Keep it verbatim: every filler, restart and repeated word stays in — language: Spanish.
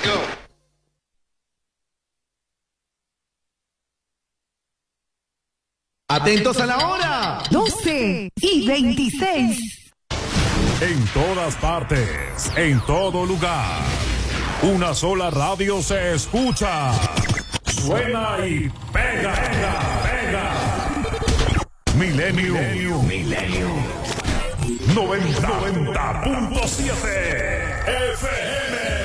go. Atentos a la hora. doce y veintiséis. En todas partes, en todo lugar. Una sola radio se escucha. Suena y pega, pega, pega. Milenio. Milenio. noventa punto siete F M.